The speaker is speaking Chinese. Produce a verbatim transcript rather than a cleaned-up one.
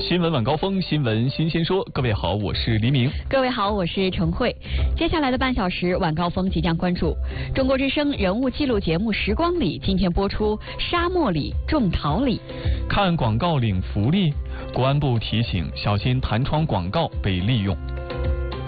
新闻晚高峰，新闻新鲜说。各位好，我是黎明。 各位好，我是陈慧。接下来的半小时晚高峰即将关注中国之声人物记录节目《时光里》，今天播出沙漠里种桃李。 看广告领福利，国安部提醒小心弹窗广告被利用。